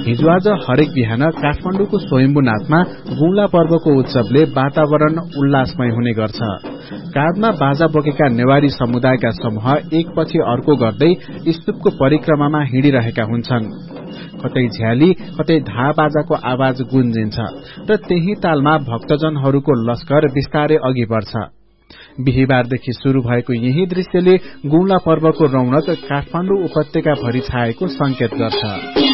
हिजो आज हरेक बिहान काठमाडौँको स्वयम्भूनाथमा गुम्ला पर्वको उत्सवले वातावरण उल्लासमय हुने गर्छ। काँधमा बाजा बोकेका नेवारी समुदायका समूह एकपछि अर्को गर्दै स्तूपको परिक्रमामा हिँडिरहेका हुन्छन्। कतै झ्याली कतै धा बाजाको आवाज गुन्जिन्छ र त्यही तालमा भक्तजनहरूको लस्कर बिस्तारै अघि बढ्छ। बिहीबारदेखि शुरू भएको यही दृश्यले गुम्ला पर्वको रौनक काठमाडौँ उपत्यका भरि छाएको संकेत गर्छ।